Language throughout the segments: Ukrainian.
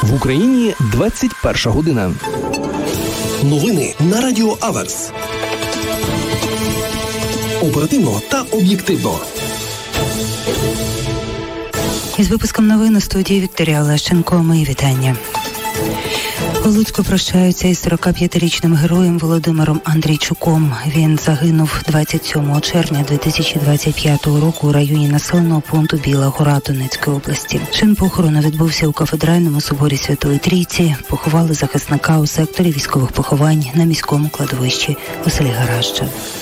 В Україні 21 година. Новини на Радіо Аверс. Оперативно та об'єктивно. Із випуском новин у студії Вікторія Олещенко. Мої вітання. У Луцьку прощаються із 45-річним героєм Володимиром Андрійчуком. Він загинув 27 червня 2025 року у районі населеного пункту Біла Гора Донецької області. Чин похорону відбувся у кафедральному соборі Святої Трійці. Поховали захисника у секторі військових поховань на міському кладовищі у селі Гаражча.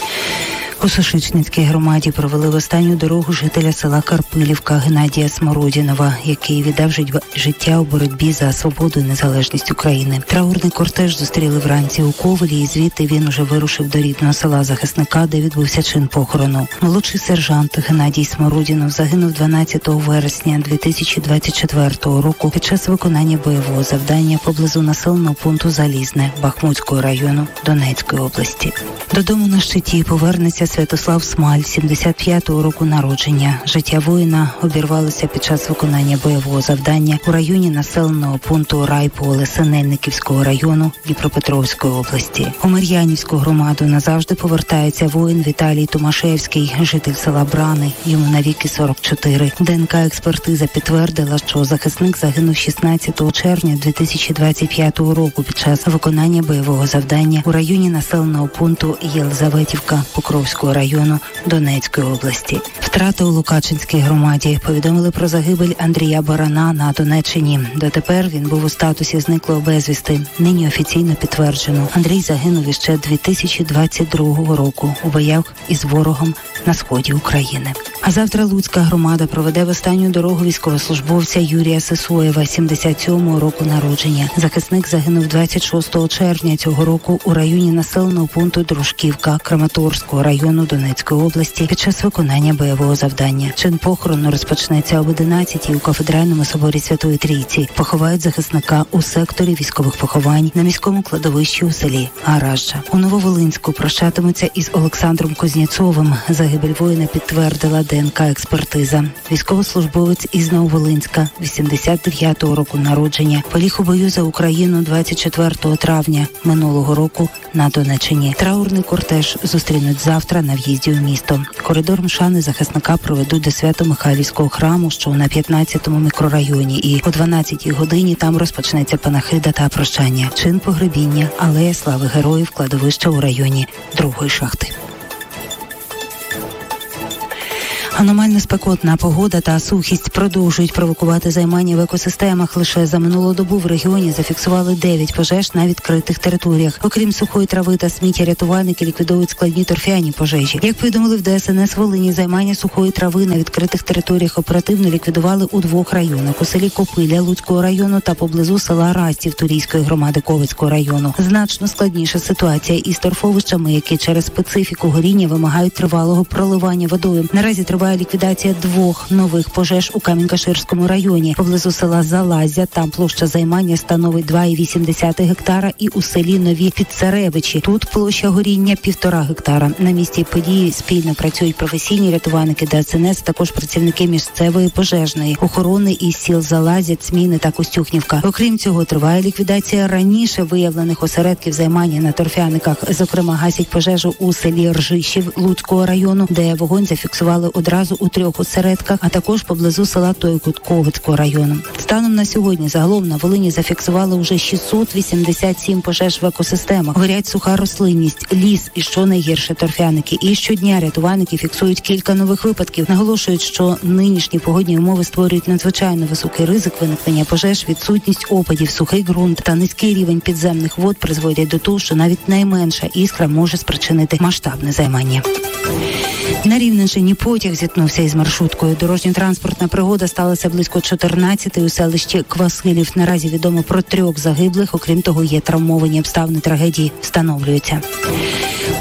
У Сошичницькій громаді провели в останню дорогу жителя села Карпилівка Геннадія Смородінова, який віддав життя у боротьбі за свободу і незалежність України. Траурний кортеж зустріли вранці у Ковелі, і звідти він уже вирушив до рідного села захисника, де відбувся чин похорону. Молодший сержант Геннадій Смородінов загинув 12 вересня 2024 року під час виконання бойового завдання поблизу населеного пункту Залізне Бахмутського району Донецької області. Додому на щиті повернеться Святослав Смаль, 75-го року народження. Життя воїна обірвалося під час виконання бойового завдання у районі населеного пункту Райполе Синельниківського району Дніпропетровської області. У Мар'янівську громаду назавжди повертається воїн Віталій Томашевський, житель села Брани, йому навіки 44. ДНК-експертиза підтвердила, що захисник загинув 16 червня 2025 року під час виконання бойового завдання у районі населеного пункту Єлизаветівка Покровського району Донецької області. Втрати у Лукачинській громаді. Повідомили про загибель Андрія Барана на Донеччині. Дотепер він був у статусі зниклого безвісти. Нині офіційно підтверджено. Андрій загинув іще 2022 року у боях із ворогом на сході України. А завтра Луцька громада проведе в останню дорогу військовослужбовця Юрія Сисоєва, 77-го року народження. Захисник загинув 26 червня цього року у районі населеного пункту Дружківка Краматорського району Донецької області під час виконання бойового завдання. Чин похорону розпочнеться об 11-й у кафедральному соборі Святої Трійці. Поховають захисника у секторі військових поховань на міському кладовищі у селі Гаражча. У Нововолинську прощатимуться із Олександром Кузнєцовим. Загибель воїна підтвердила ДНК-експертиза. Військовослужбовець із Нововолинська, 89-го року народження, поліг у бою за Україну 24 травня минулого року на Донеччині. Траурний кортеж зустрінуть завтра на в'їзді у місто. Коридором шани захисника проведуть до Свято-Михайлівського храму, що на 15-му мікрорайоні, і о 12-й годині там розпочнеться панахида та прощання. Чин погребіння, алея слави героїв, кладовища у районі 2-ї шахти. Аномально спекотна погода та сухість продовжують провокувати займання в екосистемах. Лише за минулу добу в регіоні зафіксували 9 пожеж на відкритих територіях. Окрім сухої трави та сміття, рятувальники ліквідують складні торфяні пожежі. Як повідомили в ДСНС Волині, займання сухої трави на відкритих територіях оперативно ліквідували у 2 районах: у селі Копиля Луцького району та поблизу села Растів Турійської громади Ковицького району. Значно складніша ситуація із торфовищами, які через специфіку горіння вимагають тривалого проливання водою. Наразі триває ліквідація 2 нових пожеж у Камінь-Каширському районі. Поблизу села Залазя там площа займання становить 2,8 гектара, і у селі Нові Підцаревичі тут площа горіння 1,5 гектара. На місці події спільно працюють професійні рятувальники ДСНС, також працівники місцевої пожежної охорони із сіл Залазя, Цміни та Костюхнівка. Окрім цього, триває ліквідація раніше виявлених осередків займання на торфяниках. Зокрема, гасять пожежу у селі Ржищів Луцького району, де вогонь зафіксували одразу у 3 осередках, а також поблизу села Тойкут Ковицького району. Станом на сьогодні загалом на Волині зафіксували уже 687 пожеж в екосистемах. Горять суха рослинність, ліс і, що найгірше, торфяники. І щодня рятувальники фіксують кілька нових випадків. Наголошують, що нинішні погодні умови створюють надзвичайно високий ризик виникнення пожеж, відсутність опадів, сухий ґрунт та низький рівень підземних вод призводять до того, що навіть найменша іскра може спричинити масштабне займання. На Рівненщині потяг зіткнувся із маршруткою. Дорожньо-транспортна пригода сталася близько 14-ї у селищі Квасилів. Наразі відомо про 3 загиблих. Окрім того, є травмовані обставини трагедії, встановлюються.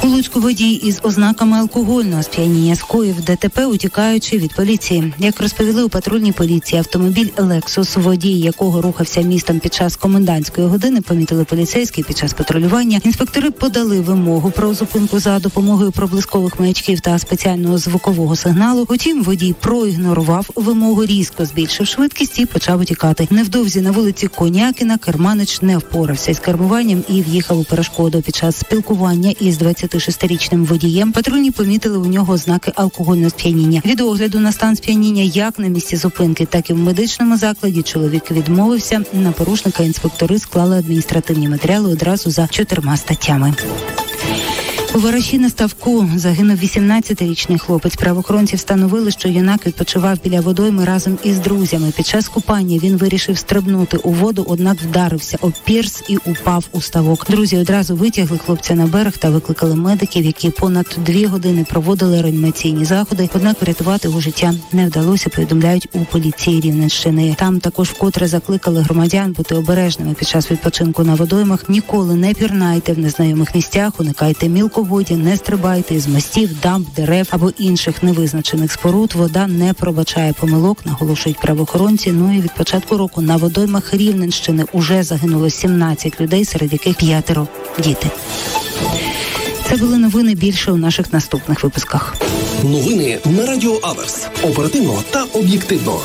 У Луцьку водій із ознаками алкогольного сп'яніння скоїв ДТП, утікаючи від поліції. Як розповіли у патрульній поліції, автомобіль «Лексус», водій якого рухався містом під час комендантської години, помітили поліцейські під час патрулювання. Інспектори подали вимогу про зупинку за допомогою проблискових маячків та спеціального звукового сигналу. Утім, водій проігнорував вимогу, різко збільшив швидкість і почав утікати. Невдовзі на вулиці Конякіна керманич не впорався із кермуванням і в'їхав у перешкоду. Під час спілкування із 26-річним водієм патрульні помітили у нього ознаки алкогольного сп'яніння. Від огляду на стан сп'яніння як на місці зупинки, так і в медичному закладі чоловік відмовився. На порушника інспектори склали адміністративні матеріали одразу за 4 статтями. У Вараші на ставку загинув 18-річний хлопець. Правоохоронці встановили, що юнак відпочивав біля водойми разом із друзями. Під час купання він вирішив стрибнути у воду, однак вдарився об пірс і упав у ставок. Друзі одразу витягли хлопця на берег та викликали медиків, які понад 2 години проводили реанімаційні заходи. Однак врятувати його життя не вдалося, повідомляють у поліції Рівненщини. Там також вкотре закликали громадян бути обережними під час відпочинку на водоймах. Ніколи не пірнайте в незнайомих місцях, уникайте мілководдя, не стрибайте з мостів, дамб, дерев або інших невизначених споруд. Вода не пробачає помилок, наголошують правоохоронці. Ну і від початку року на водоймах Рівненщини уже загинуло 17 людей, серед яких 5 діти. Це були новини, більше у наших наступних випусках. Новини на Радіо Аверс. Оперативно та об'єктивно.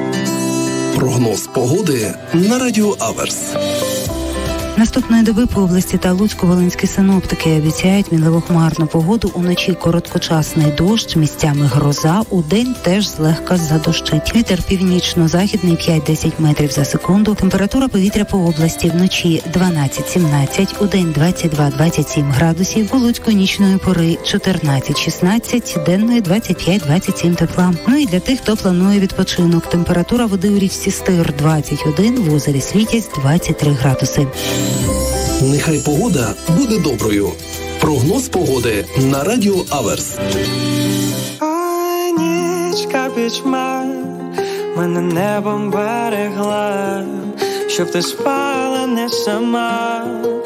Прогноз погоди на Радіо Аверс. Наступної доби по області та Луцько-Волинські синоптики обіцяють мінливо хмарну погоду. Уночі короткочасний дощ, місцями гроза, удень теж злегка задощить. Вітер північно-західний 5-10 метрів за секунду. Температура повітря по області вночі 12-17, удень 22-27 градусів. У Луцьку нічної пори 14-16, денної 25-27 тепла. Ну і для тих, хто планує відпочинок. Температура води у річці Стир 21, в озері Світязь 23 градуси. Нехай погода буде доброю. Прогноз погоди на Радіо Аверс. Ой, нічка пічма, мене небом берегла, щоб ти спала не сама.